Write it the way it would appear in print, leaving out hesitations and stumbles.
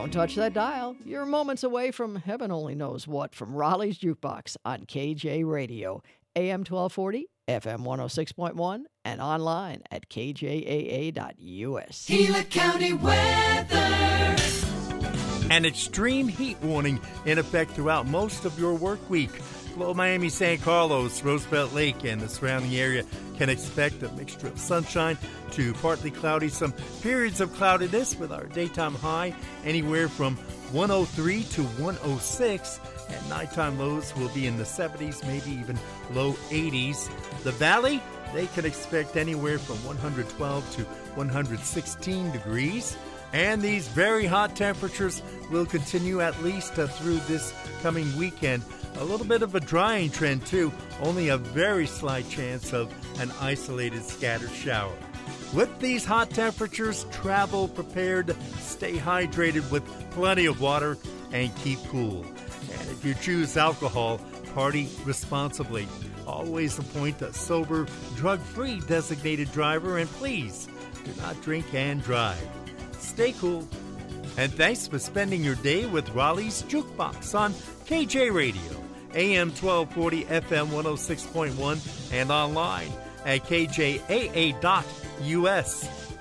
Don't touch that dial. You're moments away from heaven only knows what from Raleigh's Jukebox on KJ Radio, AM 1240, FM 106.1, and online at kjaa.us. Gila County weather. An extreme heat warning in effect throughout most of your work week. Below Miami, San Carlos, Roosevelt Lake, and the surrounding area can expect a mixture of sunshine to partly cloudy, some periods of cloudiness with our daytime high anywhere from 103 to 106, and nighttime lows will be in the 70s, maybe even low 80s. The valley, they can expect anywhere from 112 to 116 degrees. And these very hot temperatures will continue at least through this coming weekend. A little bit of a drying trend, too. Only a very slight chance of an isolated scattered shower. With these hot temperatures, travel prepared, stay hydrated with plenty of water, and keep cool. And if you choose alcohol, party responsibly. Always appoint a sober, drug-free designated driver, and please do not drink and drive. Stay cool. And thanks for spending your day with Raleigh's Jukebox on KJ Radio, AM 1240, FM 106.1, and online at kjaa.us.